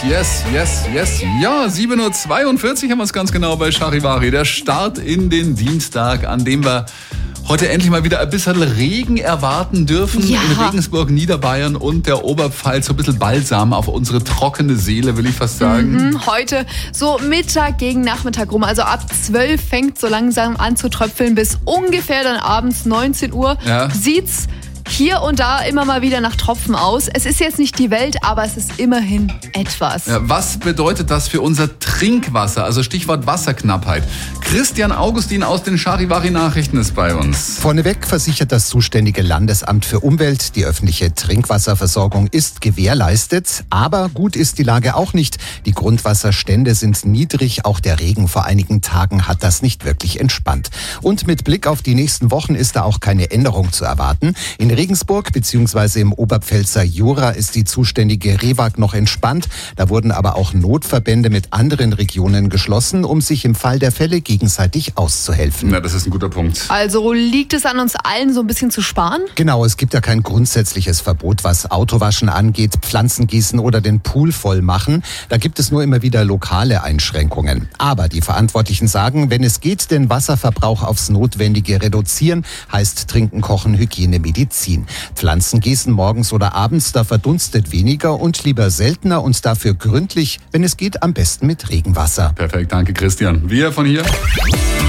Ja, 7.42 Uhr haben wir es ganz genau bei Charivari. Der Start in den Dienstag, an dem wir heute endlich mal wieder ein bisschen Regen erwarten dürfen. Ja. In Regensburg, Niederbayern und der Oberpfalz. So ein bisschen Balsam auf unsere trockene Seele, will ich fast sagen. Heute so Mittag gegen Nachmittag rum. Also ab 12 fängt so langsam an zu tröpfeln bis ungefähr dann abends 19 Uhr. Ja. Sieht's hier und da immer mal wieder nach Tropfen aus. Es ist jetzt nicht die Welt, aber es ist immerhin etwas. Ja, was bedeutet das für unser Trinkwasser? Also Stichwort Wasserknappheit. Christian Augustin aus den Charivari-Nachrichten ist bei uns. Vorneweg versichert das zuständige Landesamt für Umwelt, die öffentliche Trinkwasserversorgung ist gewährleistet. Aber gut ist die Lage auch nicht. Die Grundwasserstände sind niedrig. Auch der Regen vor einigen Tagen hat das nicht wirklich entspannt. Und mit Blick auf die nächsten Wochen ist da auch keine Änderung zu erwarten. In Regensburg bzw. im Oberpfälzer Jura ist die zuständige Rewag noch entspannt. Da wurden aber auch Notverbände mit anderen Regionen geschlossen, um sich im Fall der Fälle gegenseitig auszuhelfen. Ja, das ist ein guter Punkt. Also liegt es an uns allen, so ein bisschen zu sparen? Genau, es gibt ja kein grundsätzliches Verbot, was Autowaschen angeht, Pflanzengießen oder den Pool voll machen. Da gibt es nur immer wieder lokale Einschränkungen. Aber die Verantwortlichen sagen, wenn es geht, den Wasserverbrauch aufs Notwendige reduzieren, heißt Trinken, Kochen, Hygiene, Medizin. Pflanzengießen morgens oder abends, da verdunstet weniger und lieber seltener und dafür gründlich, wenn es geht, am besten mit Regenwasser. Perfekt, danke Christian. Wir von hier.